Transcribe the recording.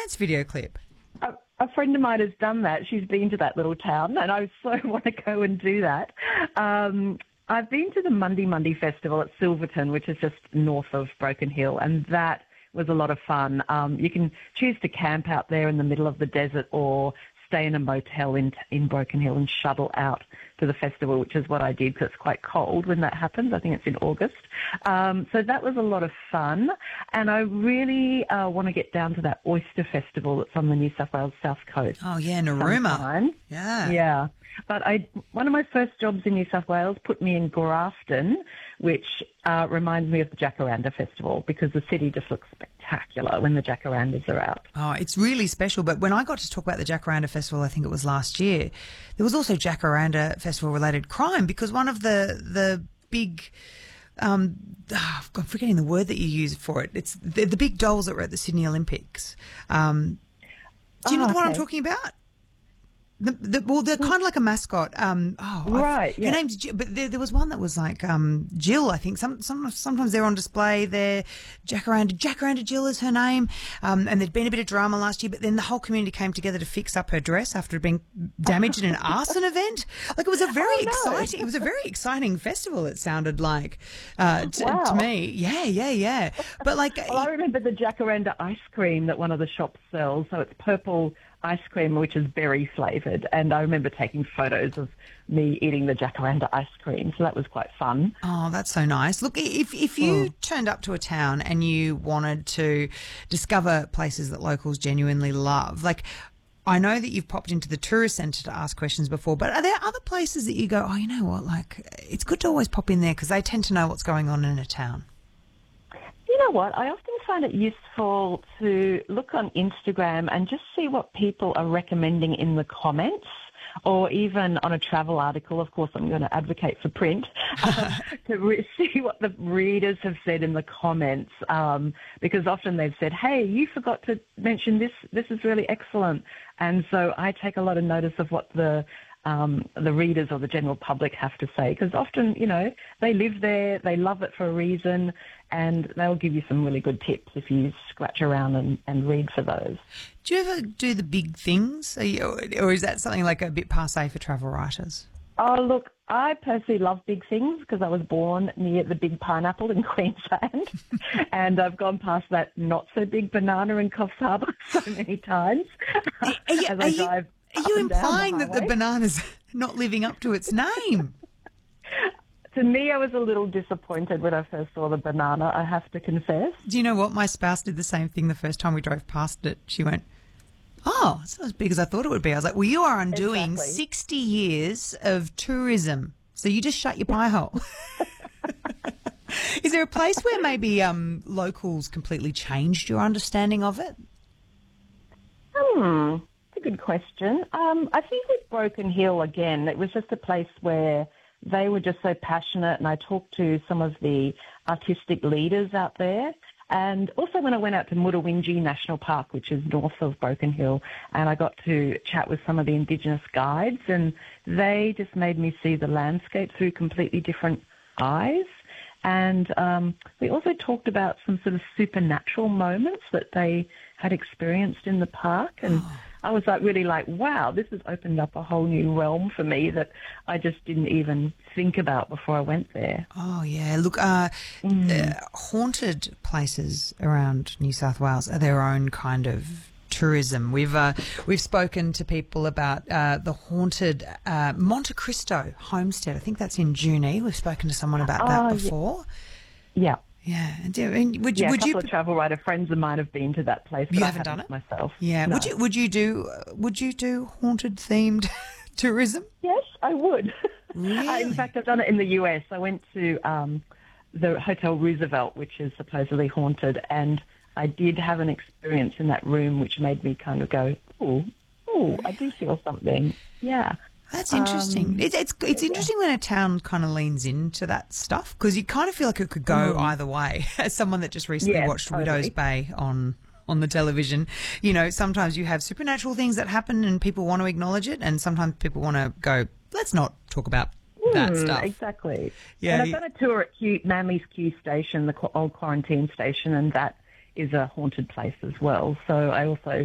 dance video clip? A friend of mine has done that. She's been to that little town, and I so want to go and do that. I've been to the Mundi Festival at Silverton, which is just north of Broken Hill, and that was a lot of fun. You can choose to camp out there in the middle of the desert or stay in a motel in Broken Hill and shuttle out to the festival, which is what I did because it's quite cold when that happens. I think it's in August. So that was a lot of fun. And I really want to get down to that oyster festival that's on the New South Wales South Coast. Oh, yeah, Narooma. Yeah. Yeah. But one of my first jobs in New South Wales put me in Grafton, which reminds me of the Jacaranda Festival because the city just looks spectacular when the jacarandas are out. Oh, it's really special. But when I got to talk about the Jacaranda Festival, I think it was last year, there was also Jacaranda Festival-related crime because one of the big... I'm forgetting the word that you use for it. It's the big dolls that were at the Sydney Olympics. Do you know what I'm talking about? They're kind of like a mascot. Right. Her name's Jill, but there was one that was like Jill. I think sometimes they're on display. They're Jacaranda Jill is her name. And there'd been a bit of drama last year, but then the whole community came together to fix up her dress after it being damaged in an arson event. Like it was a very exciting. It was a very exciting festival. It sounded like to me. Yeah. But like, I remember the Jacaranda ice cream that one of the shops sells. So it's purple ice cream, which is berry flavoured, and I remember taking photos of me eating the Jacaranda ice cream, so that was quite fun. Oh, that's so nice. Look, if you turned up to a town and you wanted to discover places that locals genuinely love, like I know that you've popped into the tourist centre to ask questions before, but are there other places that you go, oh, you know what, like it's good to always pop in there because they tend to know what's going on in a town? You know what? I often find it useful to look on Instagram and just see what people are recommending in the comments or even on a travel article. Of course, I'm going to advocate for print to see what the readers have said in the comments because often they've said, hey, you forgot to mention this. This is really excellent. And so I take a lot of notice of what the readers or the general public have to say because often, you know, they live there, they love it for a reason, and they'll give you some really good tips if you scratch around and read for those. Do you ever do the big things, or is that something like a bit passé for travel writers? Oh, look, I personally love big things because I was born near the big pineapple in Queensland and I've gone past that not-so-big banana in Coffs Harbour so many times as I drive. Are you implying that the banana's not living up to its name? To me, I was a little disappointed when I first saw the banana, I have to confess. Do you know what? My spouse did the same thing the first time we drove past it. She went, oh, it's not as big as I thought it would be. I was like, well, you are undoing 60 years of tourism, so you just shut your pie hole. Is there a place where maybe locals completely changed your understanding of it? That's a good question. I think with Broken Hill, again, it was just a place where they were just so passionate, and I talked to some of the artistic leaders out there. And also when I went out to Murruwinji National Park, which is north of Broken Hill, and I got to chat with some of the Indigenous guides, and they just made me see the landscape through completely different eyes. And we also talked about some sort of supernatural moments that they had experienced in the park. And I was really like, wow, this has opened up a whole new realm for me that I just didn't even think about before I went there. Oh, yeah. Look, haunted places around New South Wales are their own kind of tourism. We've spoken to people about the haunted Monte Cristo homestead. I think that's in Junee. We've spoken to someone about that before. Yeah. Yeah. Would a couple you of travel writer friends of mine have been to that place. But you I haven't done it myself. Yeah. No. Would you do haunted themed tourism? Yes, I would. Really? In fact, I've done it in the US. I went to the Hotel Roosevelt, which is supposedly haunted, and I did have an experience in that room which made me kind of go, oh, I do feel something. Yeah. That's interesting. It's interesting when a town kind of leans into that stuff because you kind of feel like it could go either way. As someone that just recently watched Widow's Bay on the television, you know, sometimes you have supernatural things that happen and people want to acknowledge it, and sometimes people want to go, let's not talk about that stuff. Exactly. Yeah. And I've done a tour at Manly's Q station, the old quarantine station, and that is a haunted place as well. So I also